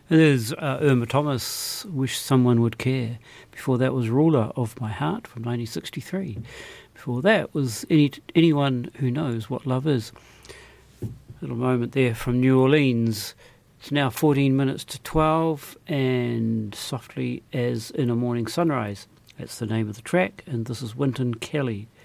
There's Irma Thomas, Wish Someone Would Care. Before that was Ruler of My Heart from 1963. Before that was Anyone Who Knows What Love Is. Little moment there from New Orleans. It's now 14 minutes to 12 and Softly as in a Morning Sunrise. That's the name of the track, and this is Wynton Kelly.